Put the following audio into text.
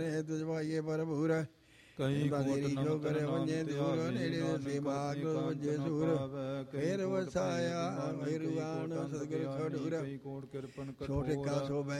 ਤੁਝ ਭਾਈਏ ਭਰਪੂਰ ਕਈ ਬਾਦੇਰੀ ਜੋ ਕਰੇ ਵੰਜੇ ਦੂਰ ਨੇੜੇ ਸੇ ਬਾਗ ਵੰਜੇ ਸੂਰ ਫੇਰ ਵਸਾਇਆ ਮਿਹਰਬਾਨ ਸਤਿਗੁਰ ਖਡੂਰ ਕਈ ਕੋਟ ਕਿਰਪਨ ਛੋਟੇ ਕਾ ਸੋ